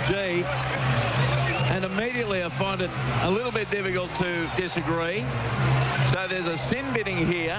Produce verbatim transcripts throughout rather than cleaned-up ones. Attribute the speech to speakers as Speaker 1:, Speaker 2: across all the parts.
Speaker 1: G. And immediately I find it a little bit difficult to disagree. So there's a sin bidding here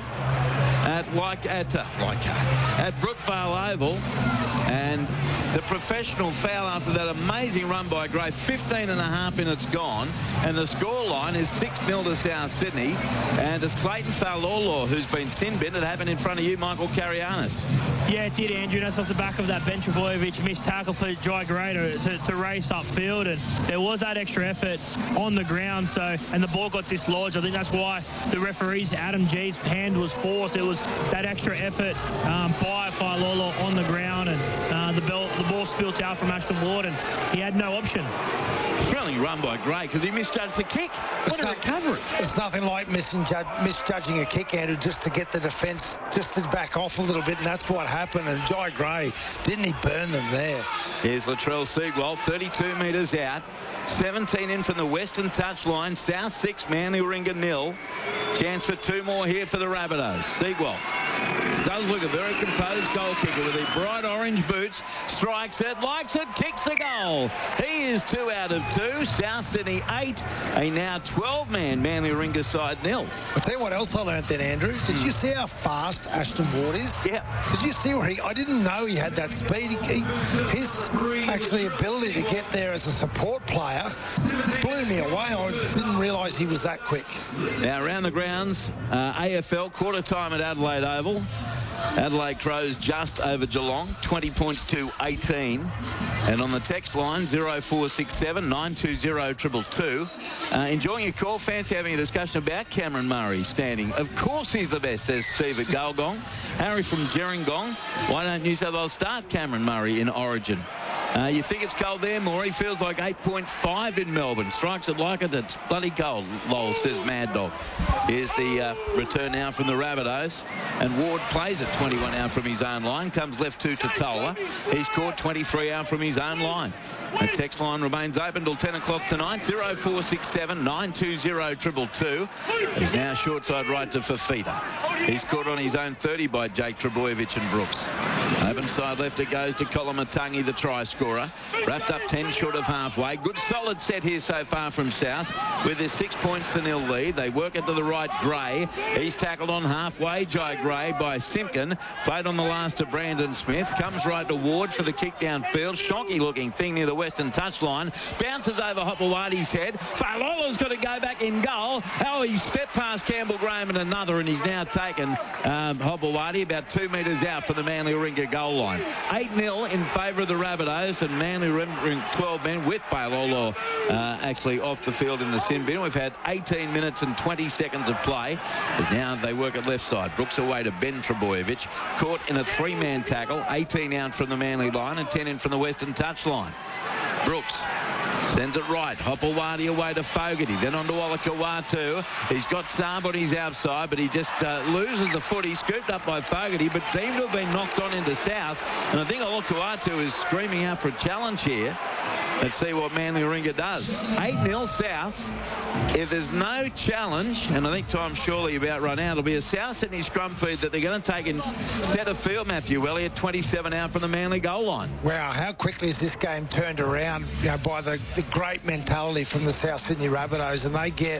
Speaker 1: at like at uh, like at Brookvale Oval, and the professional foul after that amazing run by Gray. fifteen and a half minutes gone, and the scoreline is six nil to South Sydney. And it's Clayton Failolo who's been sin bid. It happened in front of you, Michael Carianis.
Speaker 2: Yeah, it did, Andrew. That's off the back of that Ben Trebojevic missed tackle for Jai Gray to, to, to race upfield, and there was that extra effort on the ground. So, and the ball got dislodged. I think that's why the referee's Adam G's hand was forced. It was that extra effort um, by Failolo on the ground, and uh, the, ball, the ball spilt out from Ashton Ward, and he had no option.
Speaker 1: Thrilling run by Gray because he misjudged the kick. What a recovery.
Speaker 3: It's nothing like misjudging a kick, Andrew, just to get the defence just to back off a little bit, and that's what happened. And Jai Gray, didn't he burn them there?
Speaker 1: Here's Latrell Seagwell, thirty-two metres out. seventeen in from the western touchline. South six, Manly Warringah nil. Chance for two more here for the Rabbitohs. Seagwell does look a very composed goal kicker with the bright orange boots. Strikes it, likes it, kicks the goal. He is two out of two. South Sydney eight. A now twelve-man Manly Warringah side nil.
Speaker 3: I'll tell you what else I learnt then, Andrew. Did you see how fast Ashton Ward is?
Speaker 1: Yeah.
Speaker 3: Did you see where he... I didn't know he had that speed. He, his actually ability to get there as a support player blew me away. I didn't realise he was that quick.
Speaker 1: Now around the grounds, uh, A F L quarter time at Adelaide Oval. Adelaide Crows just over Geelong, twenty points to eighteen. And on the text line, zero four six seven, nine two zero, two two two. Uh, enjoying your call. Fancy having a discussion about Cameron Murray standing. Of course he's the best, says Steve at Galgong. Harry from Gerringong. Why don't New South Wales start Cameron Murray in Origin? Uh, you think it's cold there, Maury? Feels like eight point five in Melbourne. Strikes it like it. It's bloody cold, lol, says Mad Dog. Here's the uh, return now from the Rabbitohs. And Ward plays at twenty-one out from his own line. Comes left to Totola. He's caught twenty-three out from his own line. The text line remains open till ten o'clock tonight. zero four six seven, nine two zero, two two two. He's now short side right to Fafita. He's caught on his own thirty by Jake Trebojevic and Brooks. Open side left it goes to Kolomatangi, the try scorer. Wrapped up ten short of halfway. Good solid set here so far from South with his six points to nil lead. They work it to the right, Gray. He's tackled on halfway, Jai Gray by Simpkin. Played on the last to Brandon Smith. Comes right to Ward for the kick downfield. Shonky looking thing near the western touchline. Bounces over Hopewadi's head. Failolo's got to go back in goal. Oh, he stepped past Campbell Graham and another, and he's now taken um, Hopewadi about two metres out from the Manly Warringah goal line. eight nil in favour of the Rabbitohs, and Manly Warringah twelve men with Failolo uh, actually off the field in the sin bin. We've had eighteen minutes and twenty seconds of play as now they work at left side. Brooks away to Ben Trebojevic. Caught in a three-man tackle. eighteen out from the Manly line and ten in from the western touchline. Brooks sends it right. Hopewadi away to Fogarty. Then on to Olakau'atu. He's got Saab on his outside, but he just uh, loses the foot. He's scooped up by Fogarty, but seemed to have been knocked on into South. And I think Olakau'atu is screaming out for a challenge here. Let's see what Manly Warringah does. eight nil South. If there's no challenge, and I think time's surely about run out, it'll be a South Sydney scrum feed that they're going to take in set of field. Matthew Elliott, twenty-seven out from the Manly goal line.
Speaker 3: Wow, how quickly is this game turned around, you know, by the, the great mentality from the South Sydney Rabbitohs, and they get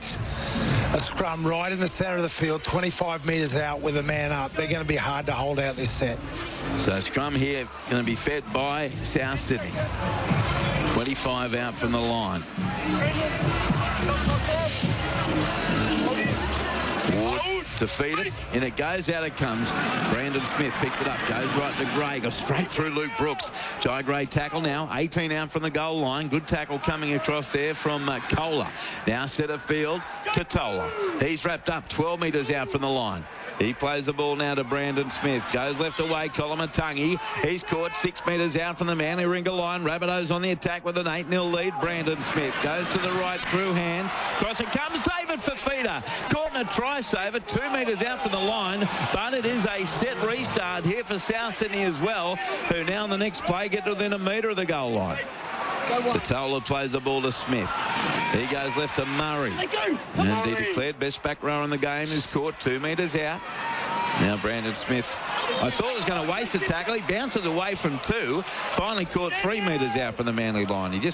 Speaker 3: a scrum right in the centre of the field, twenty-five metres out with a man up. They're going to be hard to hold out this set.
Speaker 1: So scrum here going to be fed by South Sydney. twenty-five out from the line. Ward defeated, and it goes out, it comes. Brandon Smith picks it up, goes right to Gray, goes straight through Luke Brooks. Jai Gray tackle now, eighteen out from the goal line. Good tackle coming across there from uh, Kohler. Now centre field to Tola. He's wrapped up twelve metres out from the line. He plays the ball now to Brandon Smith. Goes left away, Kolomatangi. He's caught six metres out from the Manly Warringah line. Rabbitohs on the attack with an eight nil lead. Brandon Smith goes to the right through hands. Crossing comes David Fafita. Caught in a try saver, two metres out from the line. But it is a set restart here for South Sydney as well, who now in the next play get to within a metre of the goal line. Totola plays the ball to Smith. He goes left to Murray. And he declared best back rower in the game is caught two metres out. Now Brandon Smith, I thought was going to waste a tackle. He bounces away from two. Finally caught three metres out from the Manly line. He just